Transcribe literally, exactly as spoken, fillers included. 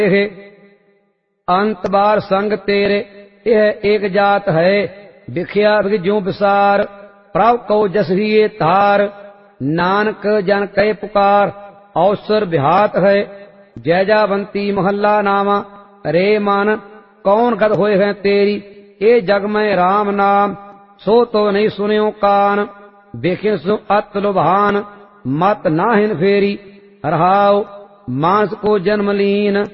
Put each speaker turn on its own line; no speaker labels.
अंत बार संग तेरे यह एक जात है। बिख्या जो विसार प्रभ को जस ही तार। नानक जन कै पुकार अवसर बिहात है। जय जावंती महल्ला नामा रे मन कौन गद होए हैं तेरी। ए जग में राम नाम सो तो नहीं सुन्यो कान। देखे सो अत लुभान मत नाहिन फेरी। रहाओ मांस को जन्म लीन